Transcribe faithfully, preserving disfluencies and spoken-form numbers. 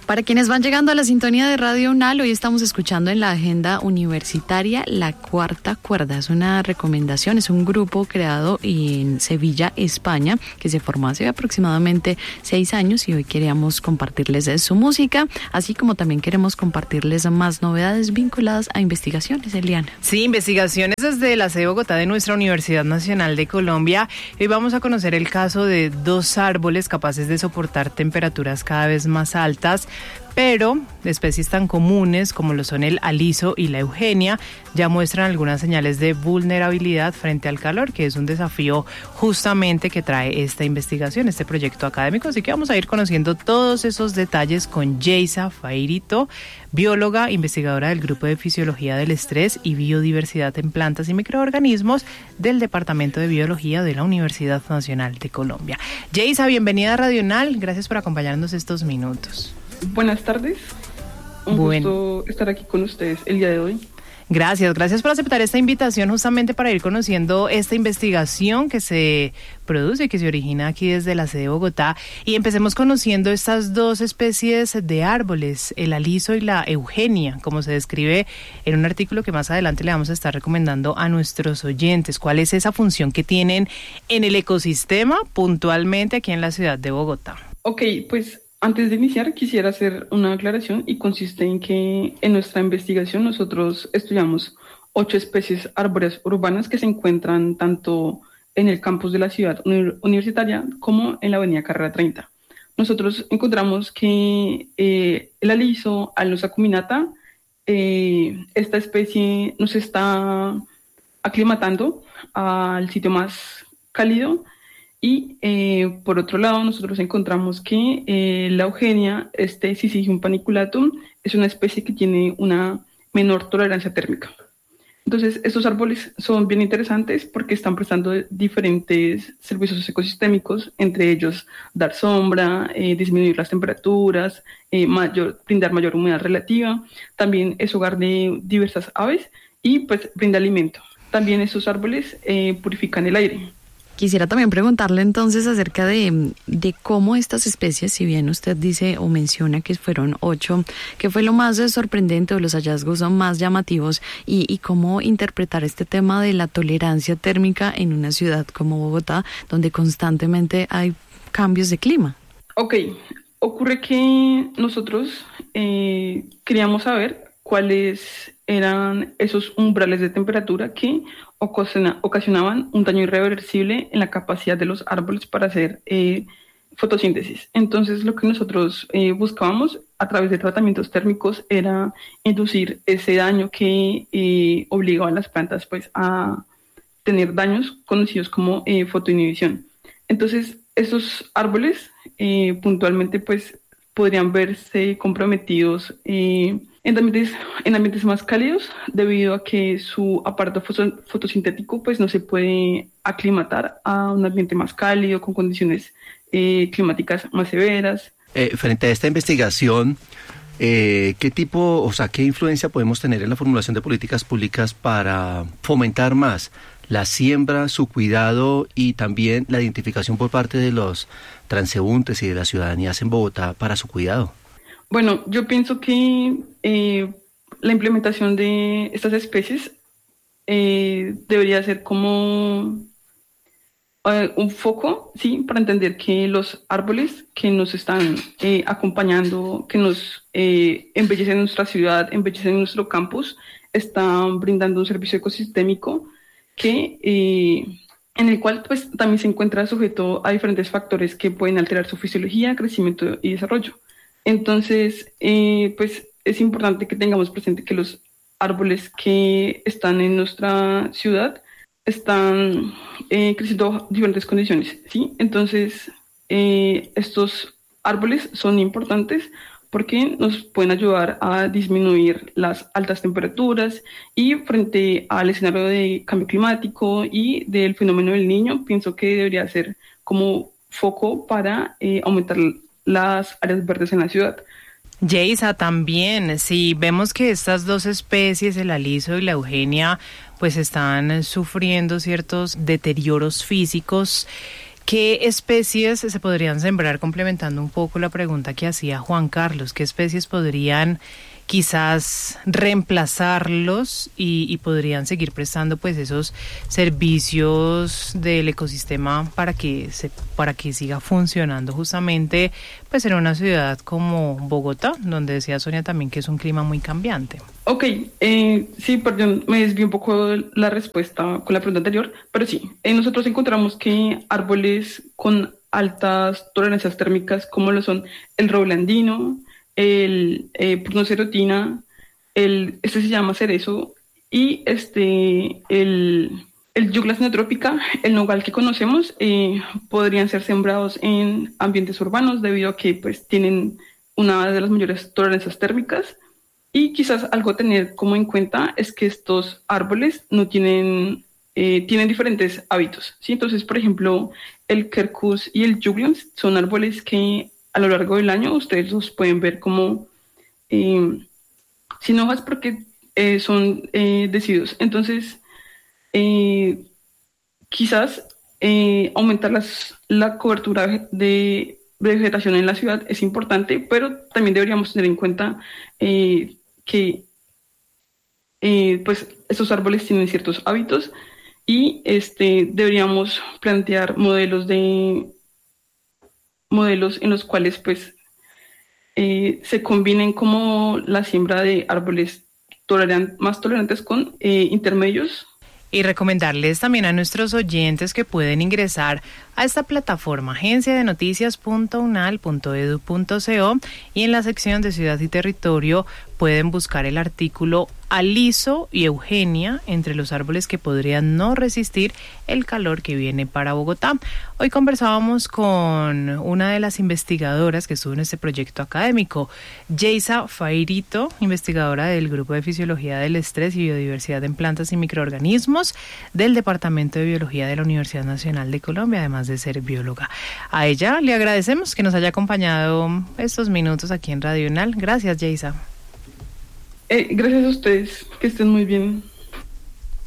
Para quienes van llegando a la sintonía de Radio UNAL, hoy estamos escuchando en la agenda universitaria La Cuarta Cuerda. Es una recomendación, es un grupo creado en Sevilla, España, que se formó hace aproximadamente seis años y hoy queríamos compartirles su música, así como también queremos compartirles más novedades vinculadas a investigaciones, Eliana. Sí, investigaciones desde la sede de Bogotá de nuestra Universidad Nacional de Colombia. Hoy vamos a conocer el caso de dos árboles capaces de soportar temperaturas cada vez más altas, pero especies tan comunes como lo son el aliso y la eugenia ya muestran algunas señales de vulnerabilidad frente al calor, que es un desafío justamente que trae esta investigación, este proyecto académico. Así que vamos a ir conociendo todos esos detalles con Yeisa Fairito, bióloga, investigadora del Grupo de Fisiología del Estrés y Biodiversidad en Plantas y Microorganismos del Departamento de Biología de la Universidad Nacional de Colombia. Yeisa, bienvenida a Radio UNAL, gracias por acompañarnos estos minutos. Buenas tardes, un bueno. gusto estar aquí con ustedes el día de hoy. Gracias, gracias por aceptar esta invitación justamente para ir conociendo esta investigación que se produce, que se origina aquí desde la sede de Bogotá, y empecemos conociendo estas dos especies de árboles, el aliso y la eugenia, como se describe en un artículo que más adelante le vamos a estar recomendando a nuestros oyentes. ¿Cuál es esa función que tienen en el ecosistema puntualmente aquí en la ciudad de Bogotá? Ok, pues antes de iniciar, quisiera hacer una aclaración y consiste en que en nuestra investigación nosotros estudiamos ocho especies arbóreas urbanas que se encuentran tanto en el campus de la ciudad universitaria como en la avenida Carrera treinta. Nosotros encontramos que eh, el aliso, Alnus acuminata, eh, esta especie nos está aclimatando al sitio más cálido. Y eh, por otro lado, nosotros encontramos que eh, la eugenia, este Syzygium paniculatum, es una especie que tiene una menor tolerancia térmica. Entonces, estos árboles son bien interesantes porque están prestando diferentes servicios ecosistémicos, entre ellos dar sombra, eh, disminuir las temperaturas, eh, mayor, brindar mayor humedad relativa. También es hogar de diversas aves y pues brinda alimento. También estos árboles eh, purifican el aire. Quisiera también preguntarle entonces acerca de, de cómo estas especies, si bien usted dice o menciona que fueron ocho, ¿qué fue lo más sorprendente o los hallazgos son más llamativos y, y cómo interpretar este tema de la tolerancia térmica en una ciudad como Bogotá, donde constantemente hay cambios de clima? Ok, ocurre que nosotros eh, queríamos saber cuáles eran esos umbrales de temperatura que ocasiona, ocasionaban un daño irreversible en la capacidad de los árboles para hacer eh, fotosíntesis. Entonces, lo que nosotros eh, buscábamos a través de tratamientos térmicos era inducir ese daño que eh, obligaba a las plantas pues, a tener daños conocidos como eh, fotoinhibición. Entonces, estos árboles eh, puntualmente pues, podrían verse comprometidos eh, En ambientes, en ambientes más cálidos, debido a que su aparato fotosintético pues, no se puede aclimatar a un ambiente más cálido, con condiciones eh, climáticas más severas. Eh, frente a esta investigación, eh, ¿qué tipo, o sea, qué influencia podemos tener en la formulación de políticas públicas para fomentar más la siembra, su cuidado y también la identificación por parte de los transeúntes y de las ciudadanías en Bogotá para su cuidado? Bueno, yo pienso que eh, la implementación de estas especies eh, debería ser como eh, un foco, ¿sí? Para entender que los árboles que nos están eh, acompañando, que nos eh, embellecen nuestra ciudad, embellecen nuestro campus, están brindando un servicio ecosistémico que, eh, en el cual pues, también se encuentra sujeto a diferentes factores que pueden alterar su fisiología, crecimiento y desarrollo. Entonces, eh, pues es importante que tengamos presente que los árboles que están en nuestra ciudad están eh, creciendo bajo diferentes condiciones, ¿sí? Entonces, eh, estos árboles son importantes porque nos pueden ayudar a disminuir las altas temperaturas y frente al escenario de cambio climático y del fenómeno del Niño, pienso que debería ser como foco para eh, aumentar las áreas verdes en la ciudad. Yeisa, también, si vemos que estas dos especies, el aliso y la eugenia, pues están sufriendo ciertos deterioros físicos, ¿Qué especies se podrían sembrar? Complementando un poco la pregunta que hacía Juan Carlos, ¿qué especies podrían quizás reemplazarlos y, y podrían seguir prestando pues esos servicios del ecosistema para que se para que siga funcionando justamente pues en una ciudad como Bogotá, donde decía Sonia también que es un clima muy cambiante? Ok, eh, sí, perdón, me desvié un poco la respuesta con la pregunta anterior, pero sí, eh, nosotros encontramos que árboles con altas tolerancias térmicas como lo son el roble andino, el eh, Prunocerotina, el, este se llama cerezo, y este, el, el Douglas neotrópica, el nogal que conocemos, eh, podrían ser sembrados en ambientes urbanos debido a que pues, tienen una de las mayores tolerancias térmicas. Y quizás algo a tener como en cuenta es que estos árboles no tienen, eh, tienen diferentes hábitos, ¿sí? Entonces, por ejemplo, el quercus y el juglians son árboles que a lo largo del año ustedes los pueden ver como eh, sin hojas porque eh, son eh, deciduos. Entonces, eh, quizás eh, aumentar las, la cobertura de vegetación en la ciudad es importante, pero también deberíamos tener en cuenta eh, que eh, pues estos árboles tienen ciertos hábitos y este, deberíamos plantear modelos de modelos en los cuales pues eh, se combinen como la siembra de árboles toleran- más tolerantes con eh, intermedios. Y recomendarles también a nuestros oyentes que pueden ingresar a esta plataforma agencia de noticias punto unal punto edu punto co y en la sección de Ciudad y Territorio pueden buscar el artículo Aliso y Eugenia entre los árboles que podrían no resistir el calor que viene para Bogotá. Hoy conversábamos con una de las investigadoras que estuvo en este proyecto académico, Yeisa Fairito, investigadora del Grupo de Fisiología del Estrés y Biodiversidad en Plantas y Microorganismos del Departamento de Biología de la Universidad Nacional de Colombia, además de ser bióloga. A ella le agradecemos que nos haya acompañado estos minutos aquí en Radio UNAL. Gracias, Yeisa. Eh, gracias a ustedes, que estén muy bien.